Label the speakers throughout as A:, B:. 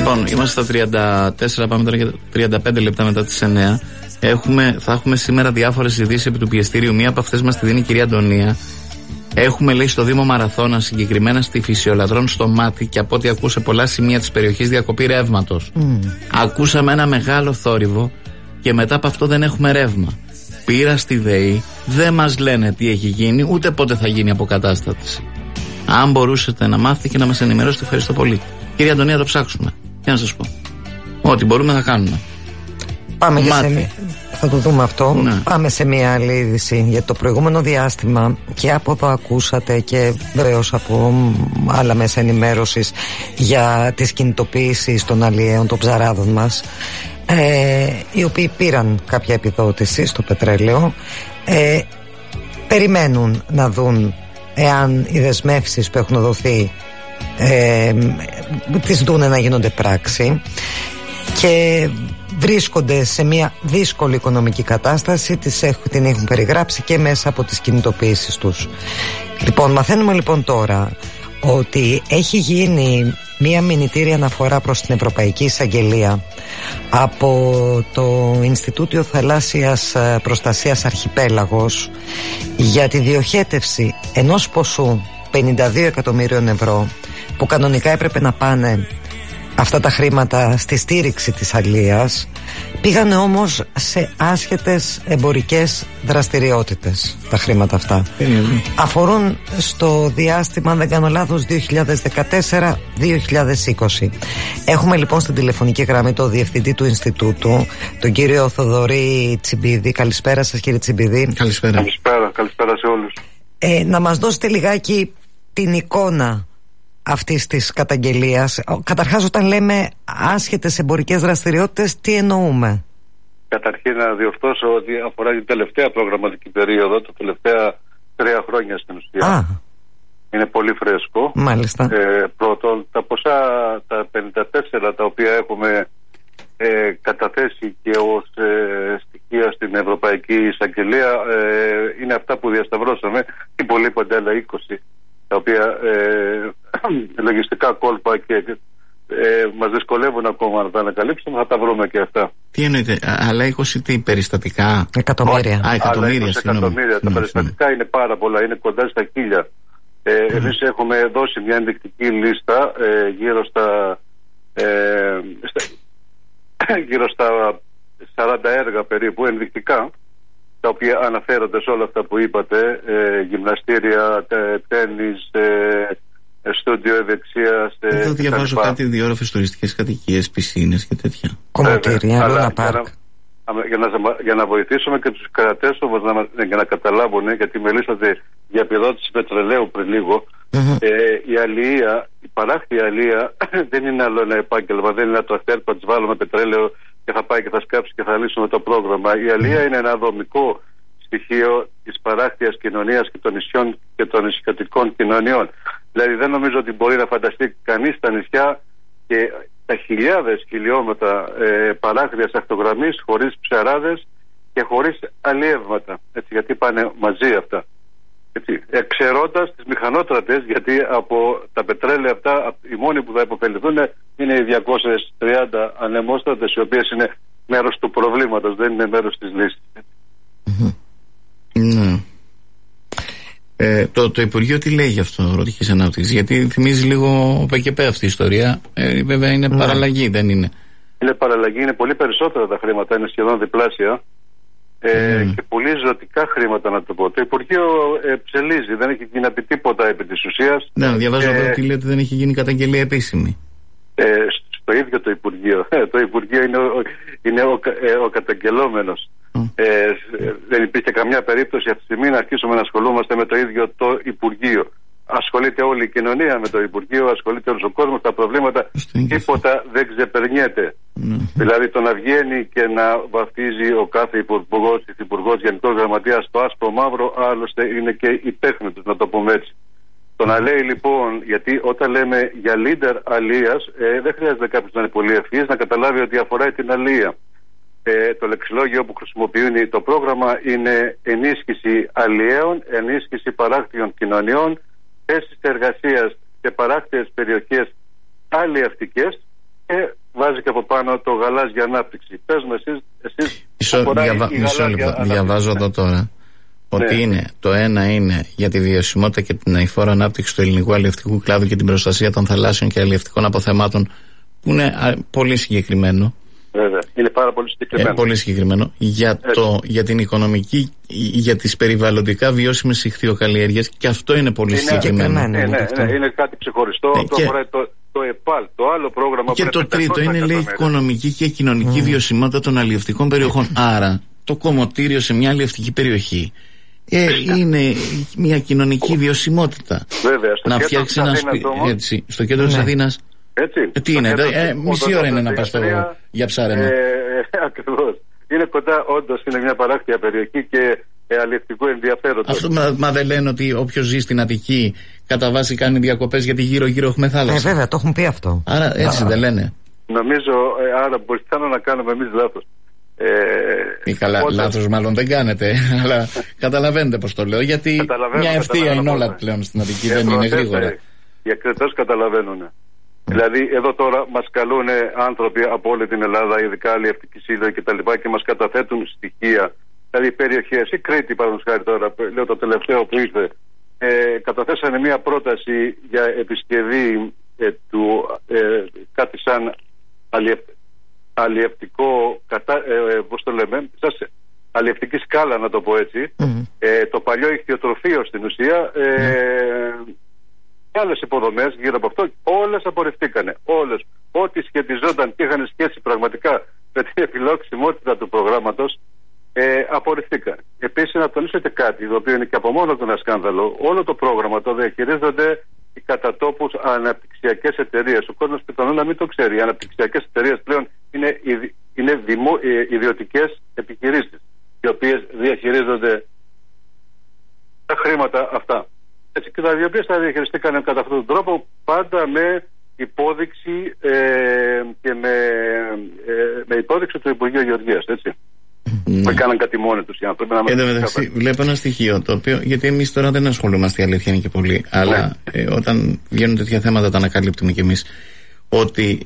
A: Λοιπόν, είμαστε στα 34, πάμε τώρα για 35 λεπτά μετά τις 9. Θα έχουμε σήμερα διάφορες ειδήσεις επί του πιεστήριου. Μία από αυτές μας τη δίνει η κυρία Αντωνία. Έχουμε, λέει, στο Δήμο Μαραθώνα, συγκεκριμένα στη Φυσιολατρών στο Μάτι, και από ό,τι ακούσε πολλά σημεία της περιοχής, διακοπή ρεύματος. Ακούσαμε ένα μεγάλο θόρυβο και μετά από αυτό δεν έχουμε ρεύμα. Πήρα στη ΔΕΗ, δεν μας λένε τι έχει γίνει, ούτε πότε θα γίνει η αποκατάσταση. Αν μπορούσατε να μάθετε και να μας ενημερώσετε, ευχαριστώ πολύ. Κύριε Αντωνία, το ψάξουμε. Τι να σας πω. Ό,τι μπορούμε θα κάνουμε.
B: Πάμε θα το δούμε αυτό. Ναι. Πάμε σε μια άλλη είδηση. Για το προηγούμενο διάστημα, και από εδώ ακούσατε και βεβαίως από άλλα μέσα ενημέρωσης, για τις κινητοποιήσεις των αλλιέων, των ψαράδων μας, οι οποίοι πήραν κάποια επιδότηση στο πετρέλαιο, περιμένουν να δουν εάν οι δεσμεύσεις που έχουν δοθεί τις δούνε να γίνονται πράξη, και βρίσκονται σε μια δύσκολη οικονομική κατάσταση. Την έχουν περιγράψει και μέσα από τις κινητοποιήσεις τους. Λοιπόν, μαθαίνουμε λοιπόν τώρα ότι έχει γίνει μια μηνυτήρια αναφορά προς την Ευρωπαϊκή Εισαγγελία από το Ινστιτούτιο Θαλάσσιας Προστασίας Αρχιπέλαγος για τη διοχέτευση ενός ποσού 52 εκατομμύριων ευρώ, που κανονικά έπρεπε να πάνε αυτά τα χρήματα στη στήριξη της αλίας. Πήγανε όμως σε άσχετες εμπορικές δραστηριότητες τα χρήματα αυτά. Αφορούν στο διάστημα, αν δεν κάνω λάθος, 2014-2020. Έχουμε λοιπόν στην τηλεφωνική γραμμή το διευθυντή του Ινστιτούτου, τον κύριο Θοδωρή Τσιμπίδη. Καλησπέρα σας, κύριε Τσιμπίδη.
C: Καλησπέρα σε όλους.
B: Να μας δώσετε λιγάκι την εικόνα αυτής της καταγγελίας. Καταρχάς, όταν λέμε άσχετες εμπορικές δραστηριότητες, τι εννοούμε?
C: Καταρχήν να διορθώσω ότι αφορά την τελευταία προγραμματική περίοδο, τα τελευταία 3 χρόνια στην ουσία. Είναι πολύ φρέσκο.
B: Μάλιστα.
C: Πρώτον, τα ποσά, τα 54 τα οποία έχουμε καταθέσει και ως στοιχεία στην Ευρωπαϊκή Εισαγγελία, είναι αυτά που διασταυρώσαμε. Υπολείπονται άλλα 20, τα οποία λογιστικά κόλπα και μας δυσκολεύουν ακόμα να τα ανακαλύψουμε. Θα τα βρούμε και αυτά.
A: Τι εννοείτε, αλλά 20 τι, περιστατικά?
B: Εκατομμύρια.
C: Εκατομμύρια. Τα περιστατικά είναι πάρα πολλά, είναι κοντά στα 1000. Εμείς έχουμε δώσει μια ενδεικτική λίστα γύρω στα 40 έργα περίπου ενδεικτικά, τα οποία αναφέρονται σε όλα αυτά που είπατε, γυμναστήρια, τένις, στούντιο ευεξίας.
A: Εδώ διαβάζω κάτι, διόρροφες τουριστικές κατοικίες, πισίνες και τέτοια.
B: Κομμωτήρια, Λούνα Πάρκ.
C: Για να βοηθήσουμε και τους κρατές όμως για να καταλάβουν, γιατί μιλήσατε για επιδότηση πετρελαίου πριν λίγο. Η αλληλεία, η παράκτια αλληλεία δεν είναι άλλο ένα επάγγελμα, δεν είναι ένα τρακτέρ που θα βάλουμε πετρέλαιο και θα πάει και θα σκάψει και θα λύσουμε το πρόγραμμα. Η αλληλεία είναι ένα δομικό στοιχείο της παράκτιας κοινωνίας και των νησιών και των νησιωτικών κοινωνιών. Δηλαδή δεν νομίζω ότι μπορεί να φανταστεί κανείς τα νησιά και τα χιλιάδες χιλιόμετρα παράκτιας ακτογραμμής χωρίς ψαράδες και χωρίς αλλιεύματα. Έτσι, γιατί πάνε μαζί αυτά. Εξαιρώντας τις μηχανότρατες, γιατί από τα πετρέλαια αυτά οι μόνοι που θα υποφεληθούν είναι οι 230 ανεμόστρατες, οι οποίες είναι μέρος του προβλήματος, δεν είναι μέρος της λύσης.
A: Ναι. Το Υπουργείο τι λέει γι' αυτό, Αγροτικής Ανάπτυξης? Γιατί θυμίζει λίγο ΠΚΠ αυτή η ιστορία. Βέβαια είναι παραλλαγή, δεν είναι?
C: Είναι παραλλαγή, είναι πολύ περισσότερα τα χρήματα, είναι σχεδόν διπλάσια. Και πολύ ζωτικά χρήματα, να το πω. Το Υπουργείο ψελίζει, δεν έχει γίνει τίποτα επί της ουσίας.
A: Ναι, διαβάζω εδώ ότι λέει ότι δεν έχει γίνει καταγγελία επίσημη.
C: Στο ίδιο το Υπουργείο. Το Υπουργείο είναι ο καταγγελόμενος. Δεν υπήρχε καμιά περίπτωση αυτή τη στιγμή να αρχίσουμε να ασχολούμαστε με το ίδιο το Υπουργείο. Ασχολείται όλη η κοινωνία με το Υπουργείο, ασχολείται όλος ο κόσμος, τα προβλήματα, τίποτα δεν ξεπερνιέται. Δηλαδή το να βγαίνει και να βαφτίζει ο κάθε υπουργός, γενικός γραμματέας το άσπρο μαύρο, άλλωστε είναι και η τέχνη του, να το πούμε έτσι. Το να λέει λοιπόν, γιατί όταν λέμε για leader αλίας, δεν χρειάζεται κάποιος να είναι πολύ ευφυής να καταλάβει ότι αφορά την αλία. Το λεξιλόγιο που χρησιμοποιούν το πρόγραμμα είναι ενίσχυση αλλιέων, ενίσχυση παράκτιων κοινωνιών, θέσεις εργασίας σε παράκτιες περιοχές αλλιευτικές και βάζει και από πάνω το γαλάζια ανάπτυξη. Πες μου εσείς
A: μισό λεπτό, διαβάζω εδώ τώρα ότι είναι, το ένα είναι για τη βιωσιμότητα και την αειφόρο ανάπτυξη του ελληνικού αλλιευτικού κλάδου και την προστασία των θαλάσσιων και αλλιευτικών αποθεμάτων, που είναι πολύ συγκεκριμένο.
C: Βέβαια, είναι πάρα πολύ συγκεκριμένο.
A: Πολύ συγκεκριμένο. Για την οικονομική, για τις περιβαλλοντικά βιώσιμες ιχθυοκαλλιέργειες, και αυτό είναι πολύ συγκεκριμένο.
C: Ναι, είναι κάτι ξεχωριστό. Αυτό αφορά το ΕΠΑΛ, το άλλο πρόγραμμα.
A: Και το τρίτο είναι, λέει, οικονομική και κοινωνική βιωσιμότητα των αλλιευτικών περιοχών. Άρα, το κομμωτήριο σε μια αλλιευτική περιοχή είναι μια κοινωνική βιωσιμότητα.
C: Βέβαια,
A: να φτιάξει ένα σπίτι στο κέντρο της Αθήνας. Τι είναι, μισή ώρα είναι να πας για ψάρεμα.
C: Ακριβώς. Είναι κοντά, όντως είναι μια παράκτια περιοχή και αλλιευτικού ενδιαφέροντος.
A: Αυτό μα δεν λένε ότι όποιος ζει στην Αττική κατά βάση κάνει διακοπές, γιατί γύρω-γύρω έχουμε θάλασσα.
B: Βέβαια, το έχουν πει αυτό.
A: Άρα έτσι δεν λένε.
C: Νομίζω, άρα βοηθάμε να κάνουμε εμείς λάθος.
A: Λάθος μάλλον δεν κάνετε, αλλά καταλαβαίνετε πως το λέω, γιατί μια ευθεία είναι όλα πλέον στην Αττική, δεν είναι γρήγορα.
C: Οι εκτρετές καταλαβαίνουν. Δηλαδή, εδώ τώρα μας καλούν άνθρωποι από όλη την Ελλάδα, ειδικά αλλιευτικοί σύλλογοι κτλ. Και μας καταθέτουν στοιχεία. Δηλαδή, περιοχές, η Κρήτη, παραδείγματος χάρη τώρα, λέω το τελευταίο που ήρθε, καταθέσανε μια πρόταση για επισκευή του κάτι σαν αλλιευτικό, πώς το λέμε, αλλιευτική σκάλα, να το πω έτσι. Το παλιό ιχθυοτροφείο στην ουσία. Άλλες υποδομές γύρω από αυτό, όλες απορριφθήκανε. Όλες. Ό,τι σχετιζόταν και είχαν σχέση πραγματικά με την επιλόξιμότητα του προγράμματος, απορριφθήκαν. Επίσης, να τονίσω και κάτι, το οποίο είναι και από μόνο του ένα σκάνδαλο. Όλο το πρόγραμμα το διαχειρίζονται οι κατατόπους αναπτυξιακές εταιρείες. Ο κόσμος πιθανόν να μην το ξέρει. Οι αναπτυξιακές εταιρείες πλέον είναι ιδιωτικές επιχειρήσεις, οι οποίες διαχειρίζονται τα χρήματα αυτά. Έτσι, και τα οποίες θα διαχειριστήκαν κατά αυτόν τον τρόπο, πάντα με υπόδειξη και με υπόδειξη του Υπουργείου Γεωργίας, έτσι. Δεν κάναν κάτι μόνοι τους οι άνθρωποι.
A: Εν τω μεταξύ, βλέπω ένα στοιχείο το οποίο, γιατί εμείς τώρα δεν ασχολούμαστε, η αλήθεια είναι και πολύ, αλλά όταν βγαίνουν τέτοια θέματα τα ανακαλύπτουμε κι εμείς, ότι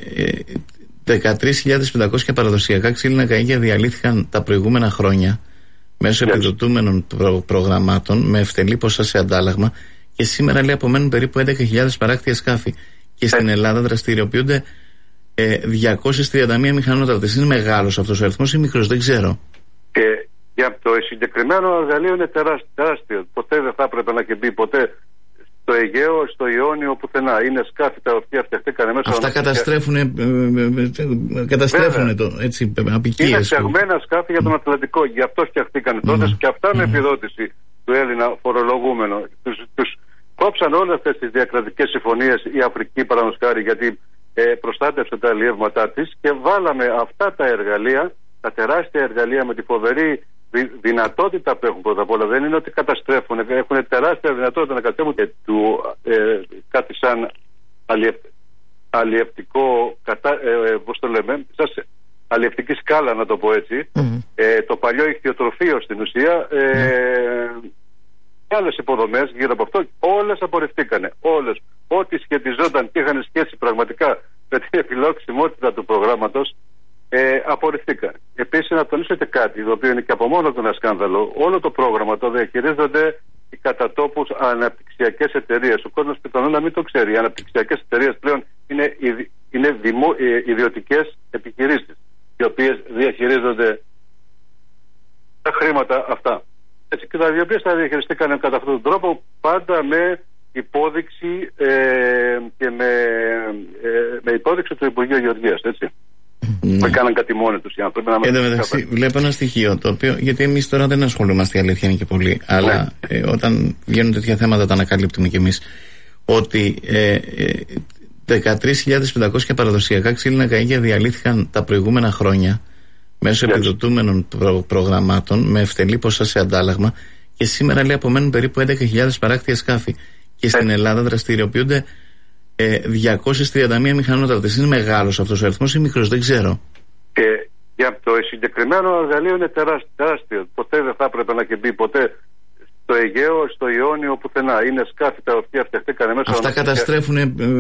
A: 13.500 παραδοσιακά ξύλινα καΐκια διαλύθηκαν τα προηγούμενα χρόνια μέσω επιδοτούμενων προγραμμάτων με ευτελή ποσά σε αντάλλαγμα, και σήμερα, λέει, απομένουν περίπου 11.000 παράκτια σκάφη. Και στην Ελλάδα δραστηριοποιούνται 231 μηχανότρατες. Είναι μεγάλος αυτός ο αριθμός ή μικρός, δεν ξέρω.
C: Και για το συγκεκριμένο εργαλείο είναι τεράστιο. Ποτέ δεν θα έπρεπε να κεμπεί ποτέ στο Αιγαίο, στο Ιόνιο, πουθενά. Είναι σκάφη τα οποία φτιαχτήκαν μέσα.
A: Αυτά καταστρέφουν έτσι απικίες.
C: Είναι φτιαγμένα σκάφη για τον Ατλαντικό. Γι' αυτό φτιαχτήκαν τότε και αυτά με επιδότηση του Έλληνα φορολογούμενο. Τους κόψαν όλες αυτές τις διακρατικές συμφωνίες η Αφρική, παραδείγματος χάρη, γιατί προστάτευσε τα αλλιεύματά της, και βάλαμε αυτά τα εργαλεία, τα τεράστια εργαλεία με τη φοβερή δυνατότητα που έχουν πρώτα απ' όλα. Δεν είναι ότι καταστρέφουν, έχουν τεράστια δυνατότητα να καταστρέφουν και κάτι σαν αλλιευτικό, πώς το λέμε, αλλιευτική σκάλα, να το πω έτσι. Το παλιό ιχθυοτροφείο στην ουσία. Άλλες υποδομές γύρω από αυτό, όλες απορριφθήκανε. Όλες. Ό,τι σχετιζόταν και είχαν σχέση πραγματικά με την επιλόξιμότητα του προγράμματος, απορριφθήκαν. Επίσης, να τονίσω και κάτι, το οποίο είναι και από μόνο του ένα σκάνδαλο. Όλο το πρόγραμμα το διαχειρίζονται οι κατατόπους αναπτυξιακές εταιρείες. Ο κόσμος πιθανόν να μην το ξέρει. Οι αναπτυξιακές εταιρείες πλέον είναι ιδιωτικές επιχειρήσεις, οι οποίες διαχειρίζονται τα χρήματα αυτά. Έτσι, και τα οποίες θα διαχειριστήκαν κατά αυτόν τον τρόπο, πάντα με υπόδειξη και με υπόδειξη του Υπουργείου Γεωργίας, έτσι. Δεν κάναν κάτι μόνοι τους οι άνθρωποι.
A: Εν τω μεταξύ, βλέπω ένα στοιχείο το οποίο, γιατί εμείς τώρα δεν ασχολούμαστε, η αλήθεια είναι και πολύ, αλλά όταν βγαίνουν τέτοια θέματα τα ανακαλύπτουμε κι εμείς, ότι 13.500 παραδοσιακά ξύλινα καΐκια διαλύθηκαν τα προηγούμενα χρόνια μέσω επιδοτούμενων προγραμμάτων με ευτελή ποσά σε αντάλλαγμα, και σήμερα, λέει, απομένουν περίπου 11.000 παράκτια σκάφη. Και στην Ελλάδα δραστηριοποιούνται 231 μηχανότρατες. Είναι μεγάλος αυτός ο αριθμός ή μικρός, δεν ξέρω.
C: Και για το συγκεκριμένο εργαλείο είναι τεράστιο. Ποτέ δεν θα έπρεπε να κεμπεί ποτέ στο Αιγαίο, στο Ιόνιο, πουθενά. Είναι σκάφη τα οποία φτιαχτήκαν μέσα.
A: Αυτά καταστρέφουν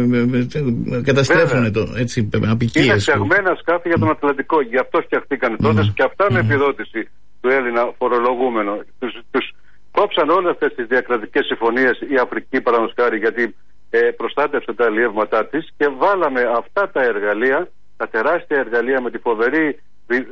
A: απικίες.
C: Είναι φτιαγμένα σκάφη για τον Ατλαντικό. Γι' αυτό φτιαχτήκαν τότε και αυτά με επιδότηση του Έλληνα φορολογούμενου. Τους κόψαν όλες αυτές τις διακρατικές συμφωνίες η Αφρική, παραδείγματος χάρη, γιατί προστάτευσε τα αλλιεύματά της, και βάλαμε αυτά τα εργαλεία, τα τεράστια εργαλεία με τη φοβερή